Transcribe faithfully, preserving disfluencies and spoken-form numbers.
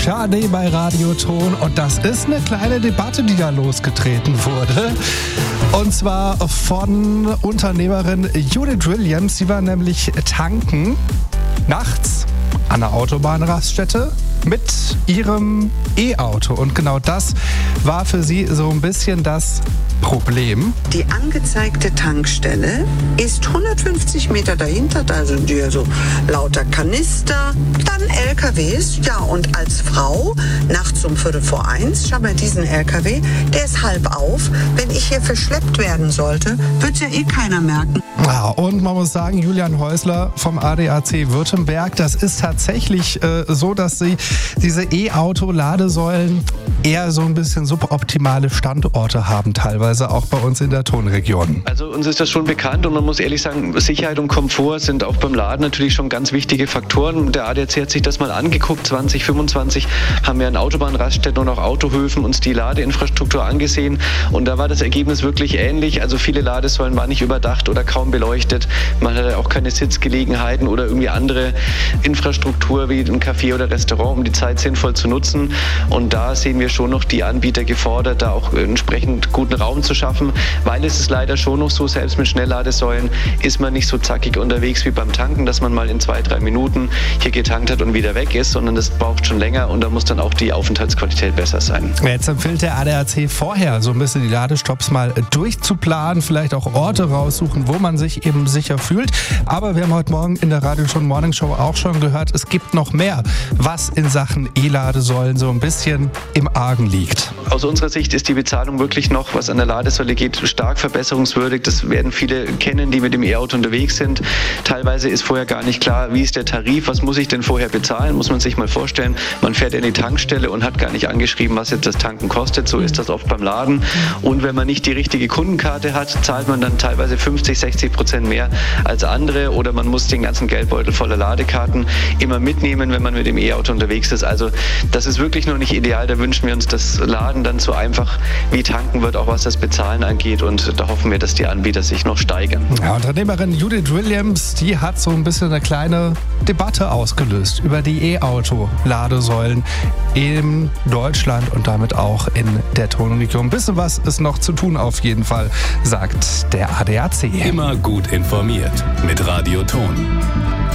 Schade bei Radioton, und das ist eine kleine Debatte, die da losgetreten wurde. Und zwar von Unternehmerin Judith Williams. Sie war nämlich tanken nachts an der Autobahnraststätte mit ihrem E-Auto. Und genau das war für sie so ein bisschen das Problem. Die angezeigte Tankstelle ist hundertfünfzig Meter dahinter, da sind hier so lauter Kanister, dann L K Ws. Ja, und als Frau, nachts um Viertel vor eins, schau mal diesen L K W, der ist halb auf. Wenn ich hier verschleppt werden sollte, wird ja eh keiner merken. Ja, und man muss sagen, Julian Häusler vom A D A C Württemberg, das ist tatsächlich äh, so, dass sie diese E-Auto-Ladesäulen eher so ein bisschen suboptimale Standorte haben, teilweise auch bei uns in der Tonregion. Also uns ist das schon bekannt, und man muss ehrlich sagen, Sicherheit und Komfort sind auch beim Laden natürlich schon ganz wichtige Faktoren. Der A D A C hat sich das mal angeguckt. zwanzig fünfundzwanzig haben wir an Autobahnraststätten und auch Autohöfen uns die Ladeinfrastruktur angesehen, und da war das Ergebnis wirklich ähnlich. Also viele Ladesäulen waren nicht überdacht oder kaum beleuchtet. Man hatte auch keine Sitzgelegenheiten oder irgendwie andere Infrastruktur wie ein Café oder Restaurant, um die Zeit sinnvoll zu nutzen. Und da sehen wir schon noch die Anbieter gefordert, da auch entsprechend guten Raum zu schaffen, weil es ist leider schon noch so, selbst mit Schnellladesäulen ist man nicht so zackig unterwegs wie beim Tanken, dass man mal in zwei, drei Minuten hier getankt hat und wieder weg ist, sondern das braucht schon länger, und da muss dann auch die Aufenthaltsqualität besser sein. Jetzt empfiehlt der A D A C vorher so ein bisschen die Ladestopps mal durchzuplanen, vielleicht auch Orte raussuchen, wo man sich eben sicher fühlt. Aber wir haben heute Morgen in der Radioton Morning Show auch schon gehört, es gibt noch mehr, was in Sachen E-Ladesäulen so ein bisschen im Argen liegt. Aus unserer Sicht ist die Bezahlung wirklich noch, was an der Ladesäule geht, stark verbesserungswürdig. Das werden viele kennen, die mit dem E-Auto unterwegs sind. Teilweise ist vorher gar nicht klar, wie ist der Tarif, was muss ich denn vorher bezahlen, muss man sich mal vorstellen. Man fährt in die Tankstelle und hat gar nicht angeschrieben, was jetzt das Tanken kostet. So ist das oft beim Laden. Und wenn man nicht die richtige Kundenkarte hat, zahlt man dann teilweise fünfzig, sechzig Prozent mehr als andere, oder man muss den ganzen Geldbeutel voller Ladekarten immer mitnehmen, wenn man mit dem E-Auto unterwegs ist. Also das ist wirklich noch nicht ideal. Da wünschen wir uns, dass Laden dann so einfach wie tanken wird, auch was das Bezahlen angeht, und da hoffen wir, dass die Anbieter sich noch steigern. Ja, Unternehmerin Judith Williams, die hat so ein bisschen eine kleine Debatte ausgelöst über die E-Auto-Ladesäulen in Deutschland und damit auch in der Tonregion. Ein bisschen was ist noch zu tun auf jeden Fall, sagt der A D A C. Immer gut informiert mit Radioton.